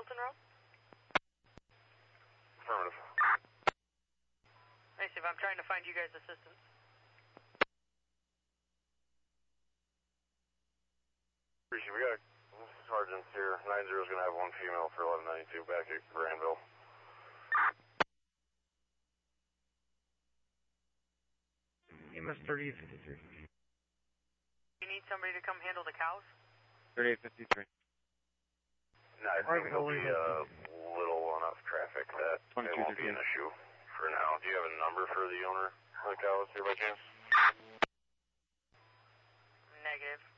Hilton Road? Affirmative. Hey, Steve, I'm trying to find you guys assistance. Appreciate it. We got sergeants here. 90's going to have one female for 1192 back at Granville. EMS 3853. You need somebody to come handle the cows? 3853. No, I think there'll be little enough traffic that it won't be an issue for now. Do you have a number for the owner of the cows here by chance? Negative.